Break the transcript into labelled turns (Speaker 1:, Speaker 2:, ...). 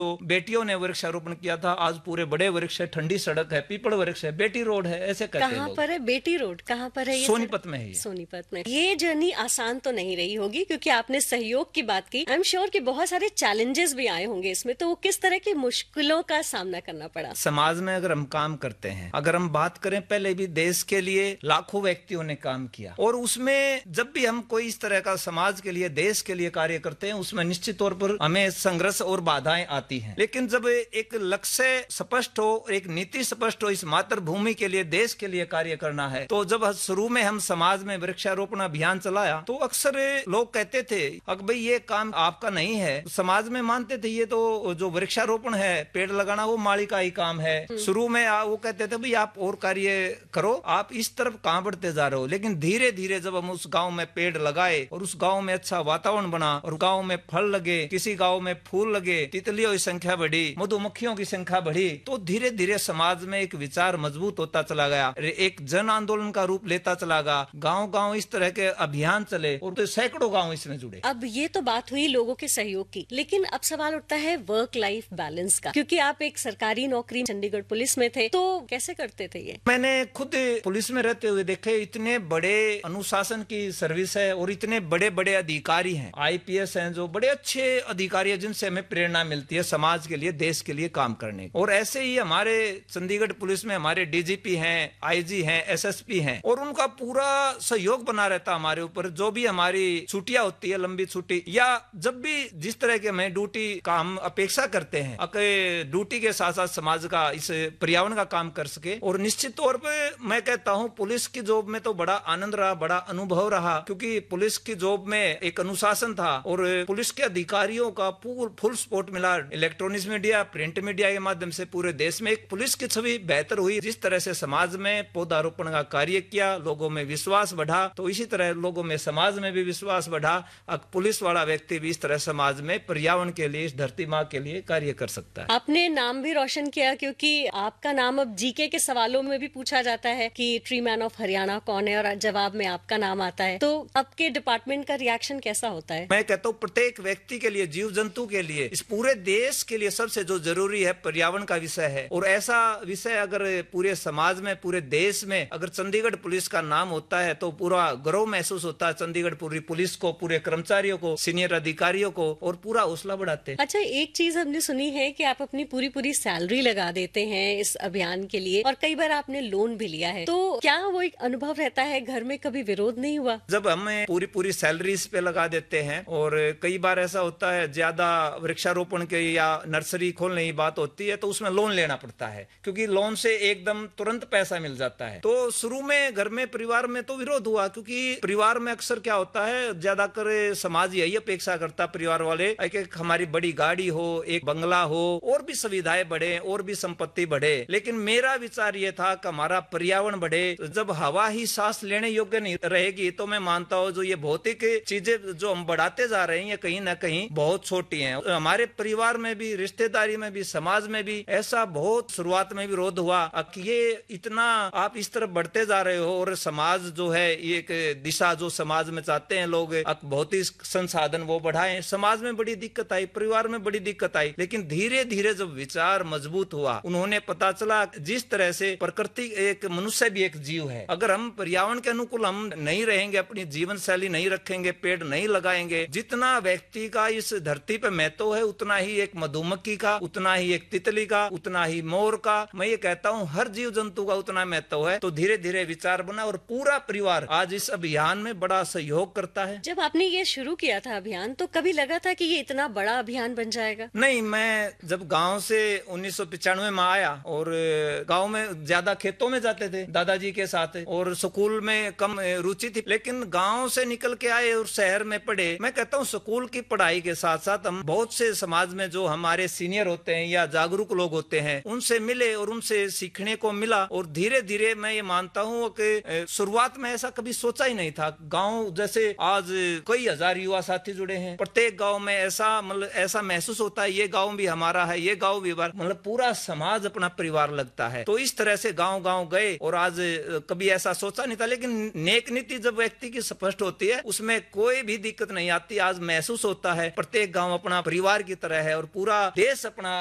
Speaker 1: तो बेटियों ने वृक्षारोपण किया था, आज पूरे बड़े वृक्ष है, ठंडी सड़क है, पीपल वृक्ष है, बेटी रोड है, ऐसे कहते हैं
Speaker 2: कहाँ
Speaker 1: लोग।
Speaker 2: पर है बेटी रोड, कहाँ पर है ये?
Speaker 1: सोनीपत में है ये।
Speaker 2: सोनीपत में। ये जर्नी आसान तो नहीं रही होगी, क्योंकि आपने सहयोग की बात की। आई एम श्योर कि बहुत सारे चैलेंजेस भी आए होंगे इसमें, तो वो किस तरह की मुश्किलों का सामना करना पड़ा?
Speaker 1: समाज में अगर हम काम करते हैं, अगर हम बात करें, पहले भी देश के लिए लाखों व्यक्तियों ने काम किया, और उसमें जब भी हम कोई इस तरह का समाज के लिए, देश के लिए कार्य करते हैं, उसमें निश्चित तौर पर हमें संघर्ष और बाधाएं आती हैं। लेकिन जब एक लक्ष्य स्पष्ट हो, एक नीति स्पष्ट हो, इस मातृभूमि के लिए, देश के लिए कार्य करना है, तो जब शुरू में हम समाज में वृक्षारोपण अभियान चलाया, तो अक्सर लोग कहते थे अब भाई ये काम आपका नहीं है। समाज में मानते थे ये तो जो वृक्षारोपण है, पेड़ लगाना, वो माली का ही काम है। शुरू में वो कहते थे भाई आप और कार्य करो, आप इस तरफ कहां बढ़ते जा रहे हो। लेकिन धीरे धीरे जब हम उस गांव में पेड़ लगाए और उस गांव में अच्छा वातावरण बना, और गांव में फल लगे, किसी गांव में फूल लगे, तितलियों की संख्या बढ़ी, मधुमक्खियों की संख्या बढ़ी, तो धीरे धीरे समाज में एक विचार मजबूत होता चला गया, एक जन आंदोलन का रूप लेता चला गया। गांव गांव इस तरह के अभियान चले, और तो सैकड़ों गांव इसमें जुड़े।
Speaker 2: अब ये तो बात हुई लोगों के सहयोग की, लेकिन अब सवाल उठता है वर्क लाइफ बैलेंस का, क्योंकि आप एक सरकारी नौकरी चंडीगढ़ पुलिस में थे, तो कैसे करते थे ये?
Speaker 1: मैंने खुद पुलिस में रहते हुए देखे, इतने बड़े अनुशासन की सर्विस है, और इतने बड़े बड़े अधिकारी हैं, आईपीएस हैं, जो बड़े अच्छे अधिकारी हैं, जिनसे हमें प्रेरणा मिलती है समाज के लिए, देश के लिए काम करने की। और ऐसे ही हमारे चंडीगढ़ पुलिस में हमारे डीजीपी हैं, आईजी हैं, एसएसपी हैं, और उनका पूरा सहयोग बना रहता हमारे ऊपर। जो भी हमारी छुट्टियां होती है, लंबी छुट्टी, या जब भी जिस तरह के हमें ड्यूटी का हम अपेक्षा करते हैं, ड्यूटी के साथ साथ समाज का, इस पर्यावरण का काम कर सके। और निश्चित तौर पर मैं कहता हूं, पुलिस की जॉब में तो बड़ा आनंद रहा, बड़ा अनुभव रहा, क्योंकि पुलिस की जॉब में एक अनुशासन था, और पुलिस के अधिकारियों का फुल सपोर्ट मिला। इलेक्ट्रॉनिक्स मीडिया, प्रिंट मीडिया के माध्यम से पूरे देश में एक पुलिस की छवि बेहतर हुई। जिस तरह से समाज में पौधारोपण का कार्य किया, लोगों में विश्वास बढ़ा, तो इसी तरह लोगों में, समाज में भी विश्वास बढ़ा। अब पुलिस वाला व्यक्ति भी इस तरह समाज में पर्यावरण के लिए, इस धरती माँ के लिए कार्य कर सकता है।
Speaker 2: आपने नाम भी रोशन किया, क्योंकि आपका नाम अब जीके के सवालों में भी पूछा जाता है कि ट्री मैन ऑफ हरियाणा कौन है, और जवाब में आपका नाम आता है। तो आपके डिपार्टमेंट का रिएक्शन कैसा होता है?
Speaker 1: मैं कहता हूँ प्रत्येक व्यक्ति के लिए, जीव जंतु के लिए, इस पूरे देश के लिए सबसे जो जरूरी है पर्यावरण का विषय है। और ऐसा विषय अगर पूरे समाज में, पूरे देश में अगर चंडीगढ़ पुलिस का नाम होता है, तो पूरा गर्व महसूस होता है चंडीगढ़ पूरी पुलिस को, पूरे कर्मचारियों को, सीनियर अधिकारियों को, और पूरा हौसला बढ़ाते हैं।
Speaker 2: अच्छा, एक चीज हमने सुनी है कि आप अपनी पूरी सैलरी लगा देते हैं इस अभियान के लिए, और कई बार आपने लोन भी लिया है, तो क्या वो एक अनुभव रहता है? घर में कभी विरोध नहीं हुआ?
Speaker 1: जब हम पूरी सैलरी इस पे लगा देते हैं, और कई बार ऐसा होता है ज्यादा वृक्षारोपण के या नर्सरी खोलने की बात होती है, तो उसमें लोन लेना पड़ता है, क्योंकि लोन से एकदम तुरंत पैसा मिल जाता है। तो शुरू में घर में, परिवार में तो विरोध हुआ, क्योंकि परिवार में अक्सर क्या होता है, ज्यादातर समाज यही अपेक्षा करता, परिवार वाले, एक हमारी बड़ी गाड़ी हो, एक बंगला हो, और भी सुविधाएं बढ़े, और भी संपत्ति बढ़े। लेकिन मेरा विचार ये था कि हमारा पर्यावरण बढ़े। जब हवा ही सांस लेने योग्य नहीं रहेगी, तो मैं मानता हूँ जो ये भौतिक चीजें जो हम बढ़ाते जा रहे हैं, ये कहीं ना कहीं बहुत छोटी हैं। हमारे परिवार में भी, रिश्तेदारी में भी, समाज में भी ऐसा बहुत शुरुआत में विरोध हुआ कि ये इतना आप इस तरफ बढ़ते जा रहे हो, और समाज जो है, एक दिशा जो समाज में चाहते हैं लोग, भौतिक संसाधन वो बढ़ाएं। समाज में बड़ी दिक्कत आई, परिवार में बड़ी दिक्कत आई। लेकिन धीरे धीरे जब विचार मजबूत हुआ, उन्होंने पता चला जिस तरह से प्रकृति, एक मनुष्य भी एक जीव है, अगर हम पर्यावरण के अनुकूल हम नहीं रहेंगे, अपनी जीवन शैली नहीं रखेंगे, पेड़ नहीं लगाएंगे, जितना व्यक्ति का इस धरती पे महत्व है, उतना ही एक मधुमक्खी का, उतना ही एक तितली का, उतना ही मोर का, मैं ये कहता हूँ हर जीव जंतु का उतना महत्व है। तो धीरे धीरे विचार बना, और पूरा परिवार आज इस अभियान में बड़ा सहयोग करता है।
Speaker 2: जब आपने ये शुरू किया था अभियान, तो कभी लगा था कि ये इतना बड़ा अभियान बन जाएगा?
Speaker 1: नहीं, मैं जब गांव से 1995 में आया, और गांव में ज्यादा खेतों में जाते थे दादाजी के साथ, और स्कूल में कम रुचि थी। लेकिन गांव से निकल के आए और शहर में पढ़े। मैं कहता हूँ स्कूल की पढ़ाई के साथ साथ हम बहुत से समाज में जो हमारे सीनियर होते हैं या जागरूक लोग होते हैं, उनसे मिले और उनसे सीखने को मिला। और धीरे धीरे मैं ये मानता हूँ कि शुरुआत में ऐसा कभी सोचा ही नहीं था। गाँव जैसे आज कई हजार युवा साथी जुड़े हैं, प्रत्येक गाँव में ऐसा महसूस होता है ये गाँव भी हमारा है, ये गाँव भी, मतलब पूरा समाज अपना परिवार लगता है। तो इस तरह से गाँव गाँव गए, और आज कभी ऐसा सोचा नहीं था। लेकिन नेक नीति जब व्यक्ति की स्पष्ट होती है, उसमें कोई भी दिक्कत नहीं आती। आज महसूस होता है प्रत्येक गांव अपना परिवार की तरह है, और पूरा देश अपना